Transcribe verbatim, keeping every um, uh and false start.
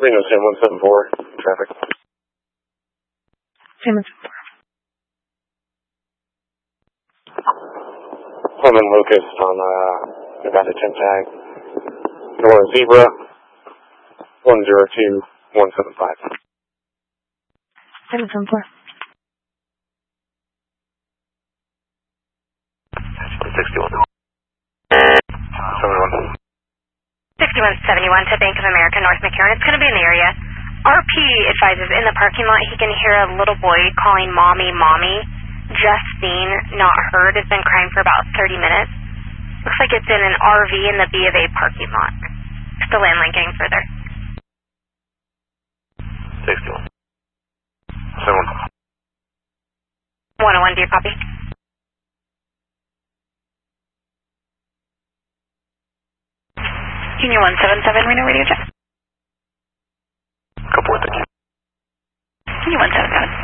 Reno Sam one seven four, traffic. Sam one seven four. Clement Lucas on uh, Nevada ten tag. Nora Zebra, one zero two one seven five. Sam one seven four. sixty-one. seventy-one. sixty-one seventy-one to Bank of America, North McCarran. It's going to be in the area. R P advises in the parking lot he can hear a little boy calling mommy, mommy. Just seen, not heard, has been crying for about thirty minutes. Looks like it's in an R V in the B of A parking lot. Still in linking further. sixty-one. seven one. one oh one, do you copy? Junior one seven seven, Reno Radio check. Couple with it. Junior one seven seven.